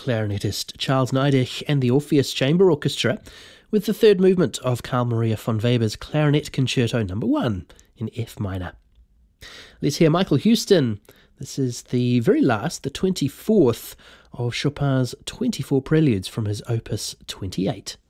clarinetist Charles Nidech and the Orpheus Chamber Orchestra with the third movement of Carl Maria von Weber's Clarinet Concerto No. 1 in F minor. Let's hear Michael Houston. This is the very last, the 24th of Chopin's 24 preludes from his Opus 28.